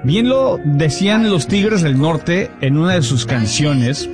Bien lo decían los Tigres del Norte en una de sus canciones,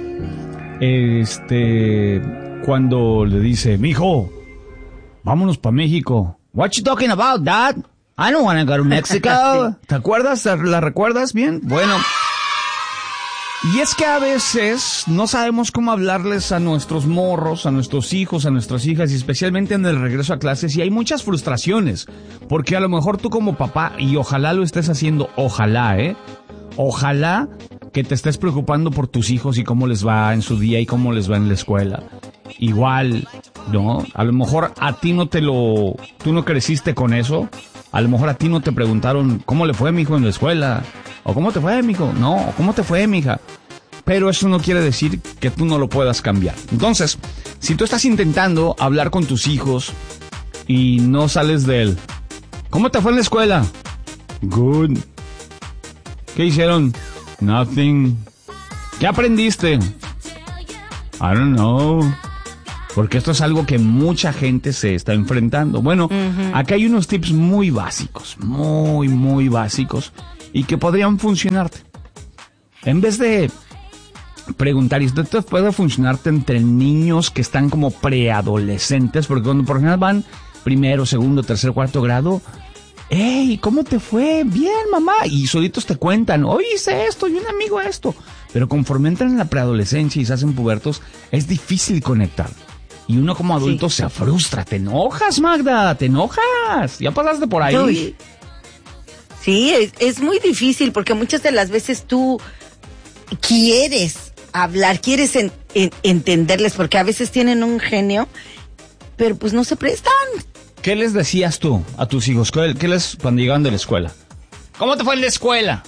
cuando le dice, mijo, vámonos pa' México. What you talking about, Dad? I don't wanna go to Mexico. ¿Te acuerdas? ¿La recuerdas bien? Bueno. Y es que a veces no sabemos cómo hablarles a nuestros morros, a nuestros hijos, a nuestras hijas, y especialmente en el regreso a clases, y hay muchas frustraciones, porque a lo mejor tú como papá, y ojalá lo estés haciendo, ojalá que te estés preocupando por tus hijos y cómo les va en su día y cómo les va en la escuela. Igual, ¿no? A lo mejor a ti tú no creciste con eso, a lo mejor a ti no te preguntaron cómo le fue, mijo, en la escuela, o cómo te fue, mijo, no, o cómo te fue, mija. Pero eso no quiere decir que tú no lo puedas cambiar. Entonces, si tú estás intentando hablar con tus hijos y no sales de él, ¿cómo te fue en la escuela? Good. ¿Qué hicieron? Nothing. ¿Qué aprendiste? I don't know. Porque esto es algo que mucha gente se está enfrentando. Bueno, acá hay unos tips muy básicos, muy básicos, y que podrían funcionarte. En vez de preguntar, y esto puede funcionarte entre niños que están como preadolescentes, porque cuando por ejemplo van primero, segundo, tercer, cuarto grado, hey, ¿cómo te fue? Bien, mamá. Y solitos te cuentan, hoy hice esto y un amigo esto. Pero conforme entran en la preadolescencia y se hacen pubertos, es difícil conectar. Y uno como adulto se frustra, te enojas, Magda, te enojas. ¿Ya pasaste por ahí? Uy. Sí, es muy difícil porque muchas de las veces tú quieres hablar, quieres entenderles, porque a veces tienen un genio, pero pues no se prestan. ¿Qué les decías tú a tus hijos? ¿Qué les cuando llegaban de la escuela? ¿Cómo te fue en la escuela?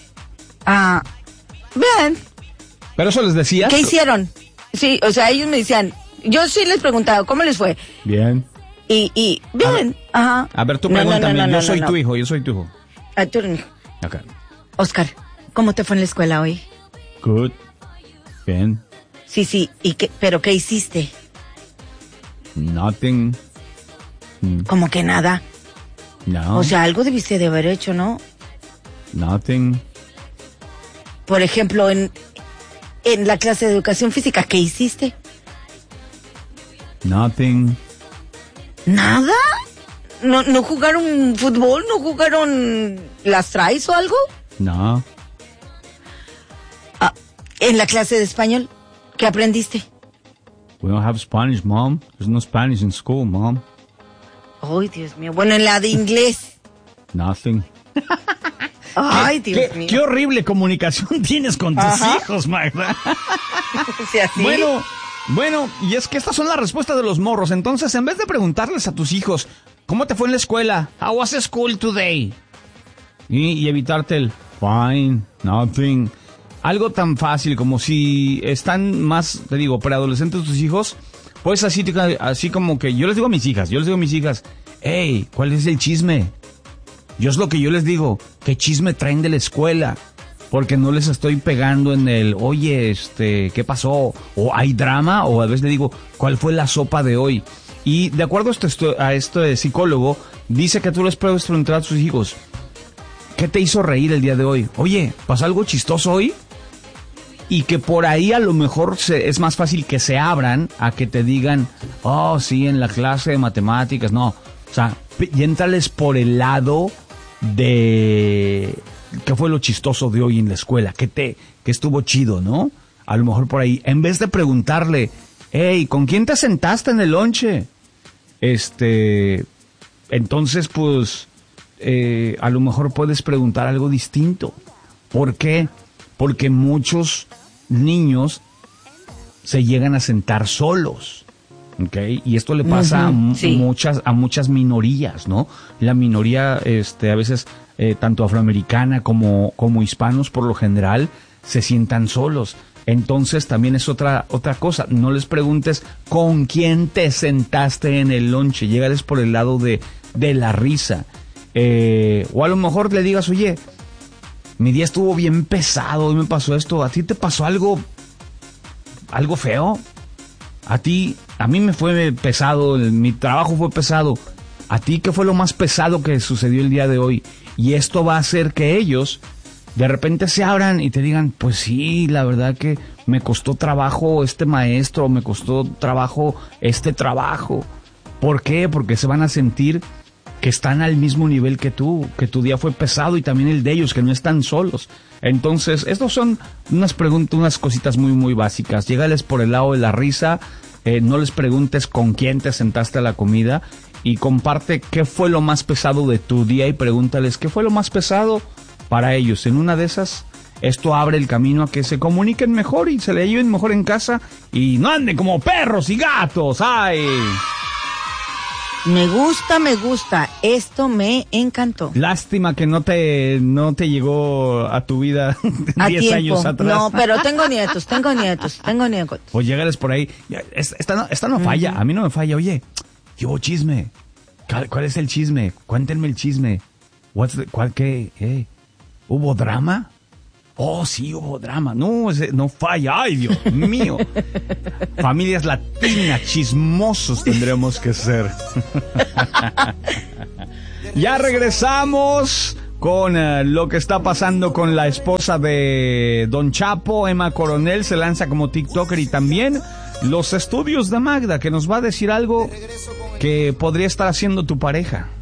Bien. ¿Pero eso les decías? ¿Qué hicieron? Sí, o sea, ellos me decían, yo sí les preguntaba, ¿cómo les fue? Bien. Y bien, ajá. A ver, tú pregúntame, yo soy tu hijo. Tú eres mi hijo. Okay. Oscar, ¿cómo te fue en la escuela hoy? Good. Bien. Sí, ¿pero qué hiciste? Nothing. ¿Cómo que nada? No. O sea, algo debiste de haber hecho, ¿no? Nothing. Por ejemplo, en la clase de educación física, ¿qué hiciste? Nothing. ¿Nada? ¿No jugaron fútbol? ¿No jugaron las tries o algo? No. ¿En la clase de español? ¿Qué aprendiste? We don't have Spanish, Mom. There's no Spanish in school, Mom. Ay, Dios mío. Bueno, en la de inglés. Nothing. Ay, Dios mío. Qué horrible comunicación tienes con tus hijos, Magda. Sí, así. Bueno, y es que estas son las respuestas de los morros. Entonces, en vez de preguntarles a tus hijos, ¿cómo te fue en la escuela? How was school today? Y evitarte el fine, nothing. Algo tan fácil como si están más, te digo, preadolescentes tus hijos, pues así como que yo les digo a mis hijas, hey, ¿cuál es el chisme? Es lo que yo les digo, ¿qué chisme traen de la escuela? Porque no les estoy pegando en el, oye, ¿qué pasó? O hay drama, o a veces le digo, ¿cuál fue la sopa de hoy? Y de acuerdo a este psicólogo, dice que tú les puedes preguntar a tus hijos, ¿qué te hizo reír el día de hoy? Oye, ¿pasó algo chistoso hoy? Y que por ahí a lo mejor es más fácil que se abran a que te digan, oh, sí, en la clase de matemáticas, no. O sea, y entrales por el lado de qué fue lo chistoso de hoy en la escuela, que estuvo chido, ¿no? A lo mejor por ahí, en vez de preguntarle, hey, ¿con quién te sentaste en el lonche? Entonces, pues, a lo mejor puedes preguntar algo distinto. ¿Por qué? Porque muchos niños se llegan a sentar solos, ¿ok? Y esto le pasa a muchas minorías, ¿no? La minoría, a veces, tanto afroamericana como hispanos, por lo general, se sientan solos. Entonces, también es otra cosa. No les preguntes con quién te sentaste en el lonche. Llégales por el lado de la risa. O a lo mejor le digas, oye, mi día estuvo bien pesado, hoy me pasó esto. ¿A ti te pasó algo feo? A mí me fue pesado, mi trabajo fue pesado. ¿A ti qué fue lo más pesado que sucedió el día de hoy? Y esto va a hacer que ellos de repente se abran y te digan, pues sí, la verdad que me costó trabajo este maestro, me costó trabajo este trabajo. ¿Por qué? Porque se van a sentir que están al mismo nivel que tú, que tu día fue pesado y también el de ellos, que no están solos. Entonces, estos son unas preguntas, unas cositas muy, muy básicas. Llégales por el lado de la risa, no les preguntes con quién te sentaste a la comida y comparte qué fue lo más pesado de tu día y pregúntales qué fue lo más pesado para ellos. En una de esas, esto abre el camino a que se comuniquen mejor y se le lleven mejor en casa y no anden como perros y gatos. ¡Ay! Me gusta. Esto me encantó. Lástima que no te llegó a tu vida 10 años atrás. No, pero tengo nietos. Pues llegales por ahí. Esta no falla, a mí no me falla. Oye, hubo chisme. ¿Cuál es el chisme? Cuéntenme el chisme. ¿Qué? ¿Hubo drama? Oh, sí, hubo drama. No, no falla. ¡Ay, Dios mío! Familias latinas, chismosos tendremos que ser. Ya regresamos con lo que está pasando con la esposa de Don Chapo, Emma Coronel, se lanza como TikToker, y también los estudios de Magda, que nos va a decir algo que podría estar haciendo tu pareja.